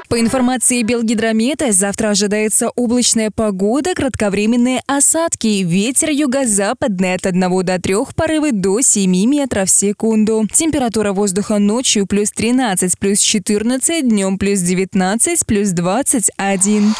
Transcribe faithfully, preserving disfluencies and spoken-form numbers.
По информации Белгидромета, завтра ожидается облачная погода, кратковременные осадки, ветер юго-западный от одного до трёх, порывы до семи метров в секунду. Температура воздуха ночью плюс тринадцать, плюс четырнадцать, днем плюс девятнадцать, плюс двадцать один.